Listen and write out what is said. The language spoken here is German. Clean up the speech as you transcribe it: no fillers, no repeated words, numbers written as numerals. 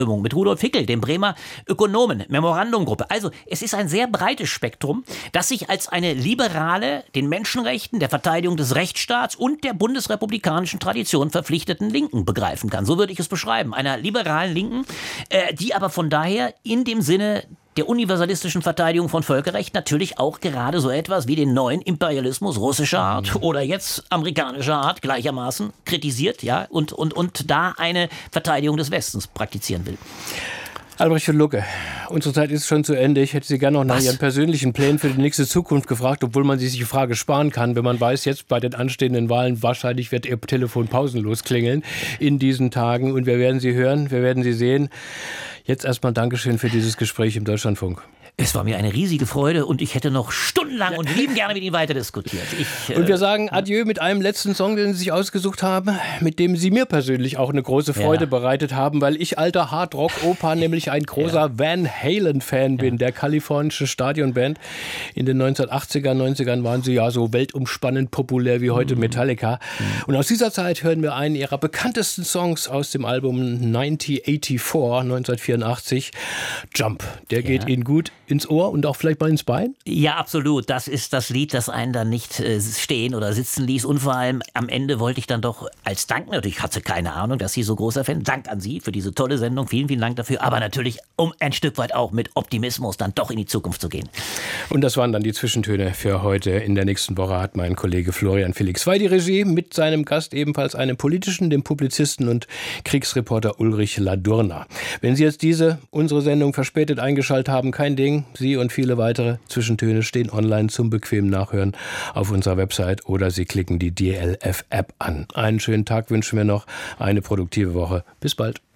mit Rudolf Hickel, dem Bremer Ökonomen, Memorandumgruppe. Also es ist ein sehr breites Spektrum, das sich als eine liberale, den Menschenrechten, der Verteidigung des Rechtsstaats und der bundesrepublikanischen Tradition verpflichteten Linken begreifen kann. So würde ich es beschreiben. Einer liberalen Linken, die aber von daher in dem Sinne der universalistischen Verteidigung von Völkerrecht natürlich auch gerade so etwas wie den neuen Imperialismus russischer Art oder jetzt amerikanischer Art gleichermaßen kritisiert, ja, und da eine Verteidigung des Westens praktizieren will. Albrecht von Lucke, unsere Zeit ist schon zu Ende. Ich hätte Sie gerne noch nach Ihren persönlichen Plänen für die nächste Zukunft gefragt, obwohl man sich die Frage sparen kann, wenn man weiß, jetzt bei den anstehenden Wahlen wahrscheinlich wird Ihr Telefon pausenlos klingeln in diesen Tagen und wir werden Sie hören, wir werden Sie sehen. Jetzt erstmal Dankeschön für dieses Gespräch im Deutschlandfunk. Es war mir eine riesige Freude und ich hätte noch stundenlang und lieben gerne mit Ihnen weiter diskutiert. Und wir sagen Adieu mit einem letzten Song, den Sie sich ausgesucht haben, mit dem Sie mir persönlich auch eine große Freude bereitet haben, weil ich alter Hardrock-Opa, nämlich ein großer Van Halen-Fan bin, der kalifornische Stadionband. In den 1980er, 90ern waren sie ja so weltumspannend populär wie heute Metallica. Und aus dieser Zeit hören wir einen ihrer bekanntesten Songs aus dem Album 1984, Jump. Der geht Ihnen gut ins Ohr und auch vielleicht mal ins Bein? Ja, absolut. Das ist das Lied, das einen dann nicht stehen oder sitzen ließ. Und vor allem am Ende wollte ich dann doch als Dank, natürlich hatte keine Ahnung, dass Sie so großer Fan, Dank an Sie für diese tolle Sendung. Vielen, vielen Dank dafür. Aber natürlich, um ein Stück weit auch mit Optimismus dann doch in die Zukunft zu gehen. Und das waren dann die Zwischentöne für heute. In der nächsten Woche hat mein Kollege Florian Felix Wey die Regie mit seinem Gast ebenfalls einem politischen, dem Publizisten und Kriegsreporter Ulrich Ladurner. Wenn Sie jetzt unsere Sendung verspätet eingeschaltet haben, kein Ding. Sie und viele weitere Zwischentöne stehen online zum bequemen Nachhören auf unserer Website oder Sie klicken die DLF-App an. Einen schönen Tag wünschen wir noch, eine produktive Woche. Bis bald.